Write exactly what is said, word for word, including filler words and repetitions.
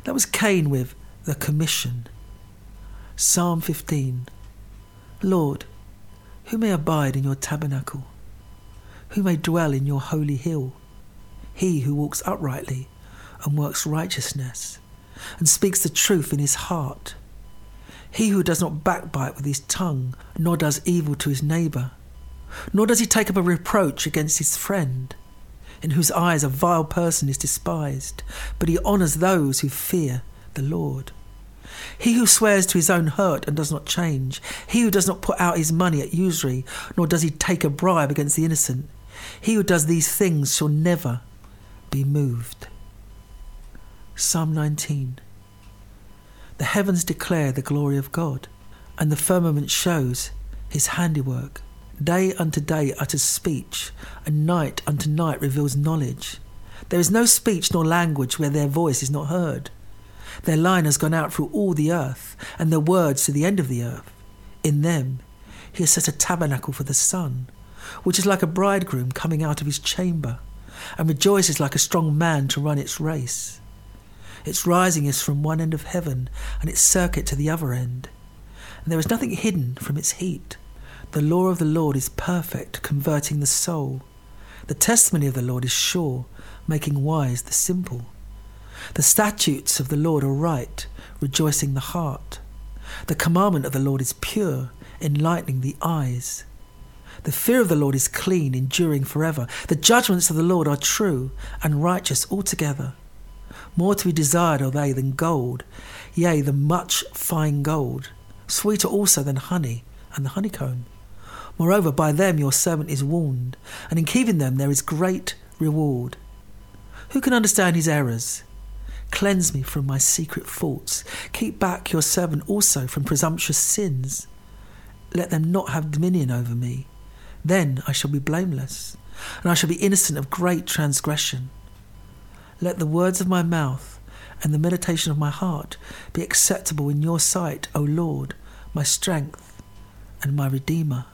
That was Cain with the commission. Psalm fifteen. Lord, who may abide in your tabernacle? Who may dwell in your holy hill? He who walks uprightly and works righteousness and speaks the truth in his heart. He who does not backbite with his tongue, nor does evil to his neighbour, nor does he take up a reproach against his friend, in whose eyes a vile person is despised, but he honours those who fear the Lord. He who swears to his own hurt and does not change, he who does not put out his money at usury, nor does he take a bribe against the innocent, he who does these things shall never be moved. Psalm nineteen. The heavens declare the glory of God, and the firmament shows his handiwork. Day unto day utters speech, and night unto night reveals knowledge. There is no speech nor language where their voice is not heard. Their line has gone out through all the earth, and their words to the end of the earth. In them he has set a tabernacle for the sun, which is like a bridegroom coming out of his chamber, and rejoices like a strong man to run its race. Its rising is from one end of heaven, and its circuit to the other end. And there is nothing hidden from its heat. The law of the Lord is perfect, converting the soul. The testimony of the Lord is sure, making wise the simple. The statutes of the Lord are right, rejoicing the heart. The commandment of the Lord is pure, enlightening the eyes. The fear of the Lord is clean, enduring forever. The judgments of the Lord are true and righteous altogether. More to be desired are they than gold, yea, than much fine gold, sweeter also than honey and the honeycomb. Moreover, by them your servant is warned, and in keeping them there is great reward. Who can understand his errors? Cleanse me from my secret faults. Keep back your servant also from presumptuous sins. Let them not have dominion over me. Then I shall be blameless, and I shall be innocent of great transgression. Let the words of my mouth and the meditation of my heart be acceptable in your sight, O Lord, my strength and my Redeemer.